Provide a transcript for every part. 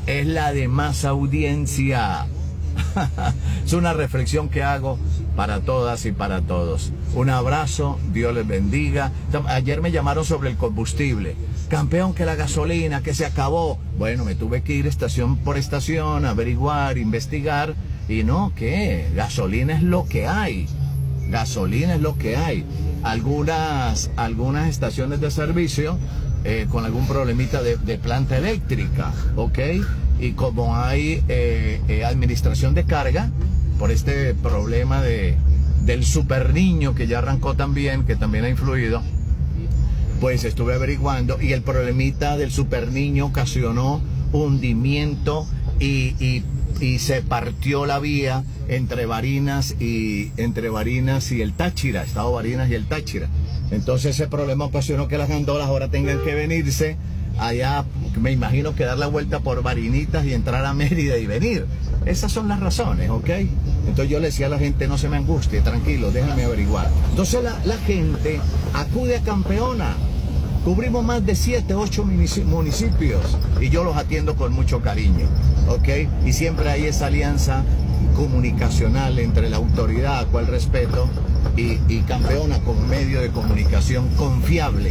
es la de más audiencia. Es una reflexión que hago para todas y para todos. Un abrazo, Dios les bendiga. Ayer me llamaron sobre el combustible. Campeón, que la gasolina, que se acabó. Bueno, me tuve que ir estación por estación, averiguar, investigar. Y no, ¿qué? Gasolina es lo que hay. Gasolina es lo que hay. Algunas estaciones de servicio con algún problemita de planta eléctrica, ¿ok? Y como hay administración de carga, por este problema del super niño que ya arrancó también, que también ha influido, pues estuve averiguando, y el problemita del super niño ocasionó hundimiento y se partió la vía entre Barinas y el Táchira, estado Barinas y el Táchira. Entonces ese problema ocasionó que las gandolas ahora tengan que venirse allá, me imagino que dar la vuelta por Barinitas y entrar a Mérida y venir. Esas son las razones, ¿ok? Entonces yo le decía a la gente, no se me angustie, tranquilo, déjame averiguar. Entonces la gente acude a Campeona. Cubrimos más de 7, 8 municipios y yo los atiendo con mucho cariño, ¿ok? Y siempre hay esa alianza comunicacional entre la autoridad, a cual respeto, y Campeona como medio de comunicación confiable,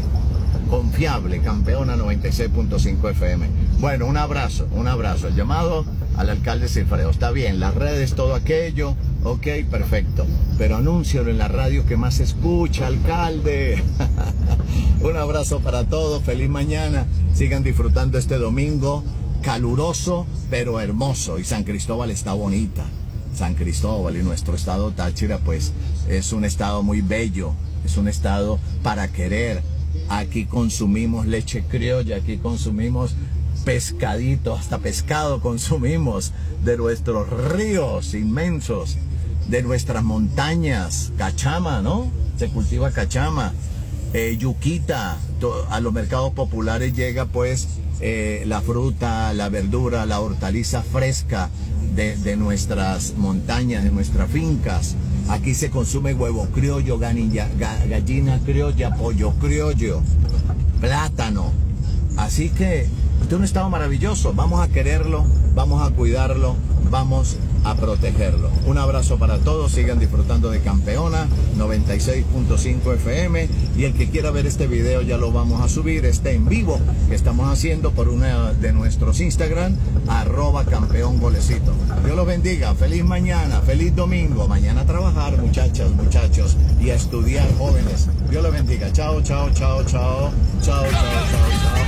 Campeona 96.5 FM. Bueno, un abrazo, el llamado al alcalde Cifreo, está bien, las redes, todo aquello, ok, perfecto, pero anúncialo en la radio que más se escucha, alcalde. Un abrazo para todos, feliz mañana, sigan disfrutando este domingo caluroso pero hermoso, y San Cristóbal está bonita. San Cristóbal y nuestro estado Táchira pues es un estado muy bello, es un estado para querer. Aquí consumimos leche criolla, aquí consumimos pescadito, hasta pescado consumimos de nuestros ríos inmensos, de nuestras montañas, cachama, ¿no? Se cultiva cachama, yuquita, a los mercados populares llega pues la fruta, la verdura, la hortaliza fresca de nuestras montañas, de nuestras fincas. Aquí se consume huevo criollo, gallina criolla, pollo criollo, plátano. Así que este es un estado maravilloso. Vamos a quererlo, vamos a cuidarlo, vamos a protegerlo. Un abrazo para todos, sigan disfrutando de Campeona 96.5 FM, y el que quiera ver este video ya lo vamos a subir, este en vivo que estamos haciendo por una de nuestros Instagram, @campeongolecito. Dios los bendiga, feliz mañana, feliz domingo, mañana a trabajar, muchachas, muchachos, y a estudiar, jóvenes. Dios los bendiga, chao, chao, chao, chao, chao, chao, chao, chao.